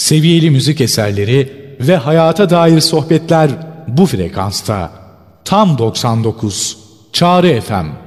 Seviyeli müzik eserleri ve hayata dair sohbetler bu frekansta. Tam 99 Çağrı FM.